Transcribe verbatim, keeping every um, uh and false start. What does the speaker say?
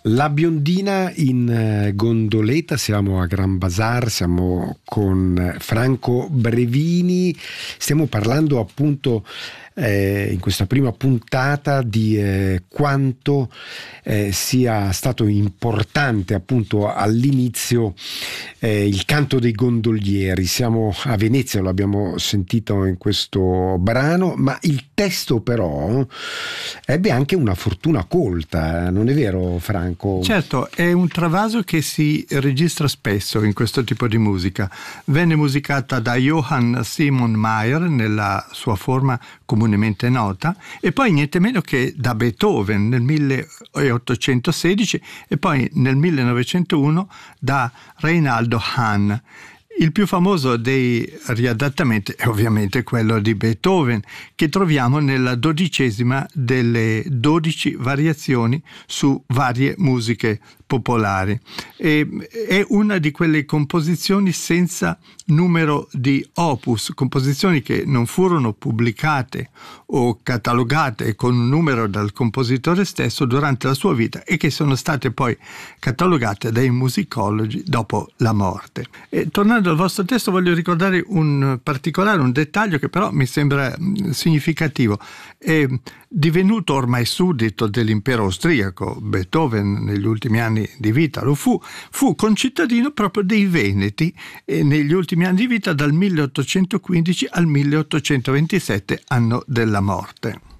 La biondina in eh, gondoletta, siamo a Gran Bazar, siamo con eh, Franco Brevini, stiamo parlando appunto eh, in questa prima puntata di eh, quanto eh, sia stato importante appunto all'inizio eh, il canto dei gondolieri. Siamo a Venezia, lo abbiamo sentito in questo brano, ma il testo però ebbe anche una fortuna colta, non è vero Franco? Certo, è un travaso che si registra spesso in questo tipo di musica. Venne musicata da Johann Simon Mayr nella sua forma comunemente nota e poi niente meno che da Beethoven nel milleottocentosedici e poi nel millenovecentouno da Reinaldo Hahn. Il più famoso dei riadattamenti è ovviamente quello di Beethoven, che troviamo nella dodicesima delle dodici variazioni su varie musiche popolari. E è una di quelle composizioni senza numero di opus, composizioni che non furono pubblicate o catalogate con un numero dal compositore stesso durante la sua vita e che sono state poi catalogate dai musicologi dopo la morte. E tornando al vostro testo, voglio ricordare un particolare, un dettaglio che però mi sembra significativo. È divenuto ormai suddito dell'impero austriaco, Beethoven negli ultimi anni di vita lo fu, fu concittadino proprio dei Veneti e negli ultimi anni di vita dal milleottocentoquindici al milleottocentoventisette, anno della morte.